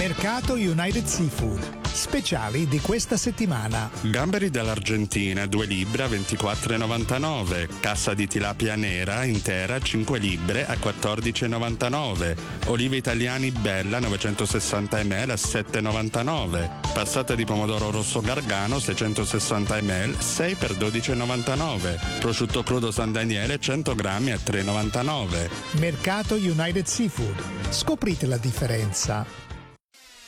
Mercato United Seafood. Speciali di questa settimana. Gamberi dall'Argentina 2 libbre a 24,99. Cassa di tilapia nera intera 5 libbre a 14,99. Olive italiani Bella 960 ml a 7,99. Passata di pomodoro rosso Gargano 660 ml 6 per 12,99. Prosciutto crudo San Daniele 100 grammi a 3,99. Mercato United Seafood. Scoprite la differenza.